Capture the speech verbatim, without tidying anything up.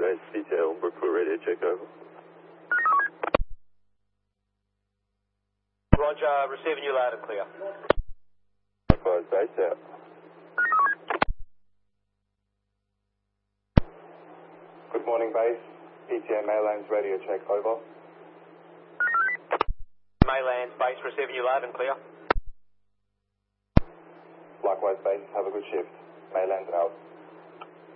Maylands, C T A on Brookfield radio check over. Roger, receiving you loud and clear. Likewise, base out. Good morning, base. E T A Maylands radio check over. Maylands base, receiving you loud and clear. Likewise, base. Have a good shift. Maylands out.